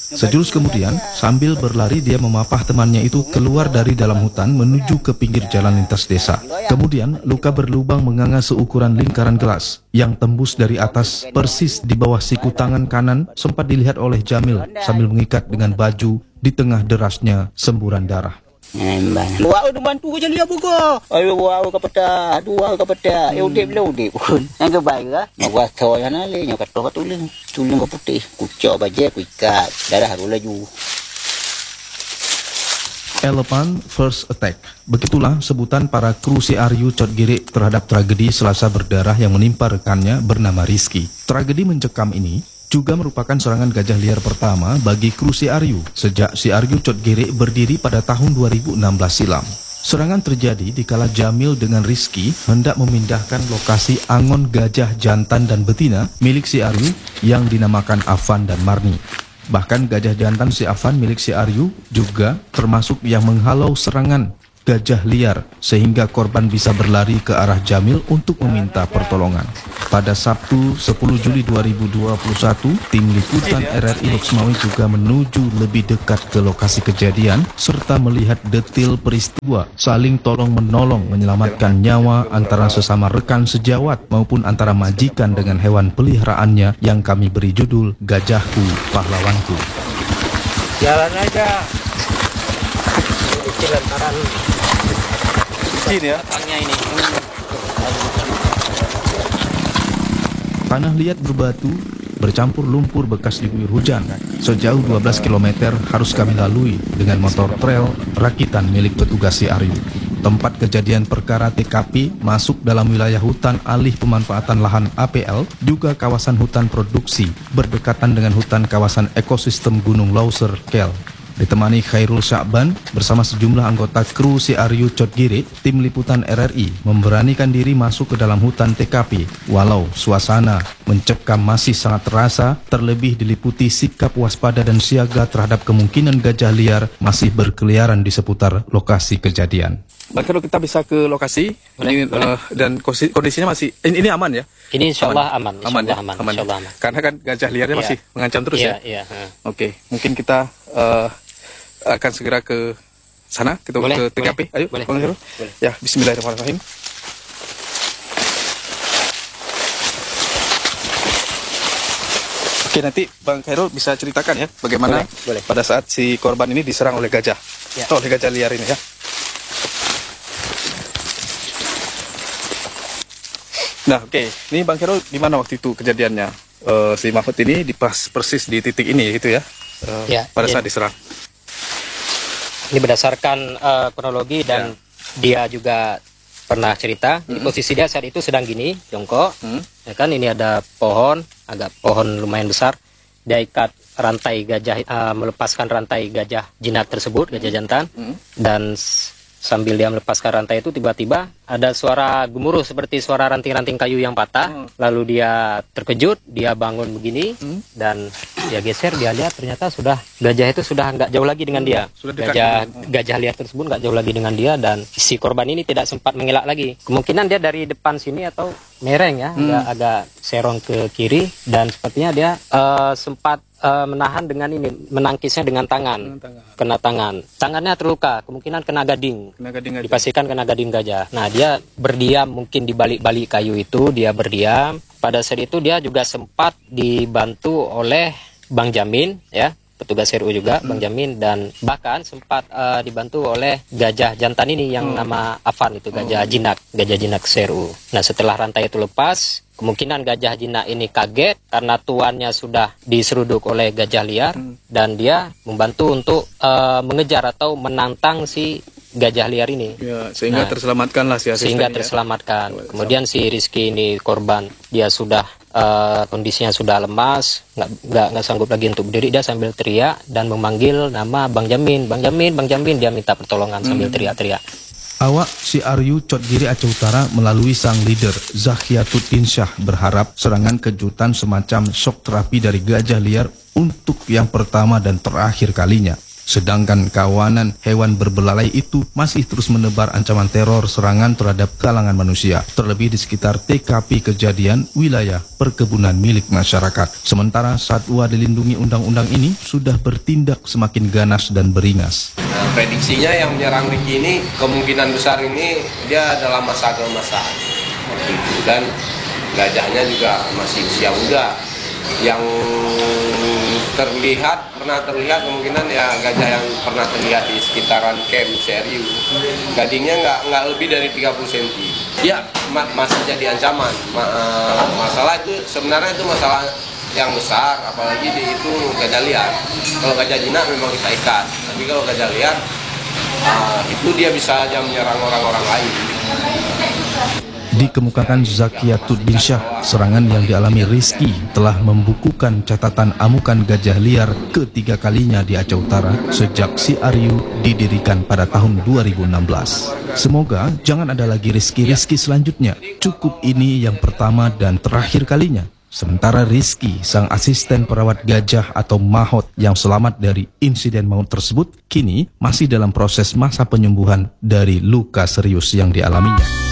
Sejurus kemudian, sambil berlari dia memapah temannya itu keluar dari dalam hutan menuju ke pinggir jalan lintas desa. Kemudian, luka berlubang menganga seukuran lingkaran gelas yang tembus dari atas persis di bawah siku tangan kanan sempat dilihat oleh Jamil sambil mengikat dengan baju di tengah derasnya semburan darah. Buat bantu je dia buka. Ayo buat kepada dua kepada udip lo udip pun. Yang kebaik lah. Buat tahu yang nale yang kata tulen ke putih. Kucok baje kuikat darah haru laju. Elephant First Attack. Begitulah sebutan para kru CRU Cotgiri terhadap tragedi Selasa berdarah yang menimpa rekannya bernama Rizky. Tragedi mencekam ini juga merupakan serangan gajah liar pertama bagi kru CRU sejak CRU Cotgiri berdiri pada tahun 2016 silam. Serangan terjadi dikala Jamil dengan Rizky hendak memindahkan lokasi angon gajah jantan dan betina milik CRU yang dinamakan Afan dan Marni. Bahkan gajah jantan si Afan milik CRU juga termasuk yang menghalau serangan gajah liar sehingga korban bisa berlari ke arah Jamil untuk meminta pertolongan. Pada Sabtu 10 Juli 2021, tim liputan RRI Loksmawe juga menuju lebih dekat ke lokasi kejadian serta melihat detail peristiwa saling tolong-menolong menyelamatkan nyawa antara sesama rekan sejawat maupun antara majikan dengan hewan peliharaannya yang kami beri judul Gajahku Pahlawanku. Jalan aja. Kecil lantaran ini ya, ini. Tanah liat berbatu bercampur lumpur bekas diguyur hujan. Sejauh 12 km harus kami lalui dengan motor trail rakitan milik petugas CRU. Tempat kejadian perkara TKP masuk dalam wilayah hutan alih pemanfaatan lahan APL, juga kawasan hutan produksi berdekatan dengan hutan kawasan ekosistem Gunung Lauser Kel. Ditemani Khairul Sya'ban bersama sejumlah anggota kru CRU Cotgiri, tim liputan RRI memberanikan diri masuk ke dalam hutan TKP. Walau suasana mencekam masih sangat terasa, terlebih diliputi sikap waspada dan siaga terhadap kemungkinan gajah liar masih berkeliaran di seputar lokasi kejadian. Bang, kalau kita bisa ke lokasi ini, dan kondisinya masih ini aman ya? Ini insya Allah aman. Aman. Karena kan gajah liarnya masih mengancam terus ya? Oke, mungkin kita akan segera ke sana, kita ke TKP. Ayo, Bang Heru. Ya, bismillahirrahmanirrahim. Oke, nanti Bang Khairul bisa ceritakan ya bagaimana pada saat si korban ini diserang oleh gajah, oleh gajah liar ini ya. Nah, ini Bang Khairul gimana waktu itu kejadiannya? Si Mahfud ini persis di titik ini gitu ya? Pada saat diserang. Ini berdasarkan kronologi dan dia juga pernah cerita. Posisi dia saat itu sedang gini, jongkok. Ya kan, ini ada pohon, pohon lumayan besar. Dia ikat rantai gajah, melepaskan rantai gajah jinak tersebut, gajah jantan. Dan sambil dia melepaskan rantai itu, tiba-tiba ada suara gemuruh seperti suara ranting-ranting kayu yang patah. Lalu dia terkejut, dia bangun begini dan dia geser, dia lihat ternyata gajah itu sudah nggak jauh lagi dengan dia. Gajah liar tersebut nggak jauh lagi dengan dia, dan si korban ini tidak sempat mengelak lagi. Kemungkinan dia dari depan sini atau mereng ya, agak serong ke kiri, dan sepertinya dia sempat menahan dengan ini, menangkisnya dengan tangan, kena tangan. Tangannya terluka, kemungkinan kena gading. Dipastikan kena gading gajah. Nah, dia berdiam mungkin di balik-balik kayu itu, dia berdiam. Pada saat itu dia juga sempat dibantu oleh Bang Jamin ya, petugas RU juga, Bang Jamin, dan bahkan sempat dibantu oleh gajah jantan ini yang nama Afan itu, gajah jinak CRU. Nah, setelah rantai itu lepas, kemungkinan gajah jinak ini kaget karena tuannya sudah diseruduk oleh gajah liar, dan dia membantu untuk mengejar atau menantang si gajah liar ini. Ya, sehingga terselamatkanlah si asisten. Sehingga terselamatkan. Ya. Kemudian si Rizky ini korban, dia sudah kondisinya sudah lemas, nggak sanggup lagi untuk berdiri. Dia sambil teriak dan memanggil nama Bang Jamin, Bang Jamin, Bang Jamin. Dia minta pertolongan sambil teriak-teriak. Awak CRU Cotgiri Aceh Utara melalui sang leader Zahiatuddin Syah berharap serangan kejutan semacam shock terapi dari gajah liar untuk yang pertama dan terakhir kalinya. Sedangkan kawanan hewan berbelalai itu masih terus menebar ancaman teror serangan terhadap kalangan manusia, terlebih di sekitar TKP kejadian wilayah perkebunan milik masyarakat. Sementara satwa dilindungi undang-undang ini sudah bertindak semakin ganas dan beringas. Nah, prediksinya yang menyerang Ricky ini kemungkinan besar ini dia dalam masa keemasan. Dan gajahnya juga masih usia muda. Yang pernah terlihat kemungkinan ya gajah yang pernah terlihat di sekitaran camp Seriu. Gadingnya nggak lebih dari 30 cm. Ya masih jadi ancaman. Masalah itu sebenarnya itu masalah yang besar, apalagi itu gajah liar. Kalau gajah jinak memang kita ikat, tapi kalau gajah liar itu dia bisa aja menyerang orang-orang lain. Dikemukakan Zakia Tudbinsyah, serangan yang dialami Rizky telah membukukan catatan amukan gajah liar ketiga kalinya di Aceh Utara sejak CRU didirikan pada tahun 2016. Semoga jangan ada lagi Rizky selanjutnya. Cukup ini yang pertama dan terakhir kalinya. Sementara Rizky, sang asisten perawat gajah atau mahot yang selamat dari insiden maut tersebut, kini masih dalam proses masa penyembuhan dari luka serius yang dialaminya.